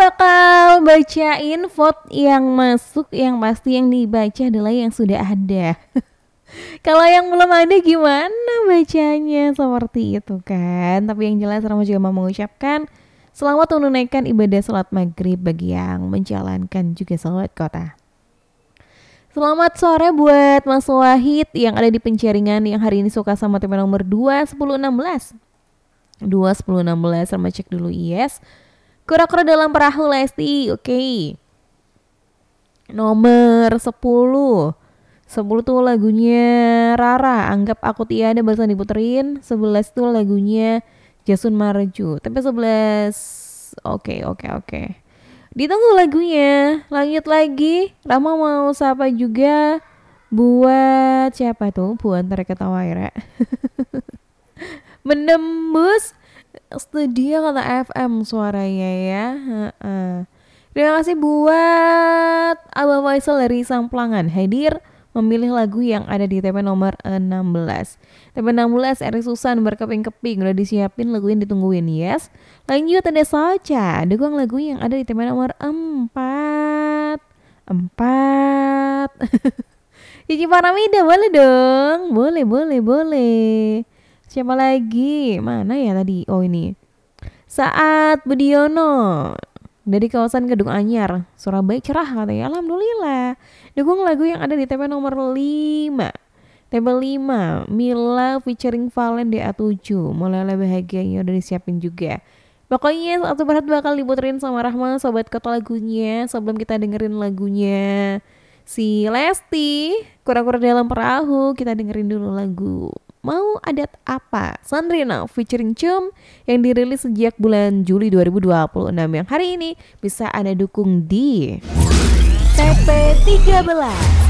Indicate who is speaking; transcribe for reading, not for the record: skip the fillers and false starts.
Speaker 1: bakal bacain vote yang masuk, yang pasti yang dibaca adalah yang sudah ada. Kalau yang belum ada gimana bacanya, seperti itu kan. Tapi yang jelas Rama juga mau mengucapkan selamat menunaikan ibadah salat maghrib bagi yang menjalankan juga salat kota. Selamat sore buat Mas Wahid yang ada di penjaringan yang hari ini suka sama tema nomor 21016. 21016 sama cek dulu yes. Kura-kura dalam perahu Lesti, oke. Nomor 10 tuh lagunya Rara, anggap aku tiada barusan diputerin. 11 tuh lagunya Jasun Marju. Tapi 11 oke. Ditunggu lagunya. Lanjut lagi. Rama mau sapa juga buat siapa tuh? Buat mereka Tawaira. Menembus studio kata FM suaranya ya. Terima kasih buat Abah Faisal dari Samplangan hadir memilih lagu yang ada di TP nomor 16. TP 16 Eri Susan berkeping-keping udah disiapin, lagu yang ditungguin yes. Lanjut ada Soca, dukung lagu yang ada di TP nomor 4. Cici Paramida boleh dong. Boleh. Siapa lagi? Mana ya tadi? Oh ini. Saat Budiono dari kawasan Gedung Anyar, Surabaya cerah katanya. Alhamdulillah. Dukung lagu yang ada di TP nomor 5. TP 5 Mila featuring Valen DA7. Mulai bahagianya udah disiapin juga. Pokoknya satu berat bakal diputerin sama Rahma sobat kota lagunya. Sebelum kita dengerin lagunya si Lesti, Kura-kura dalam perahu, kita dengerin dulu lagu Mau Adat Apa Sandrina featuring Cum yang dirilis sejak bulan Juli 2026 yang hari ini bisa Anda dukung di
Speaker 2: TP 13.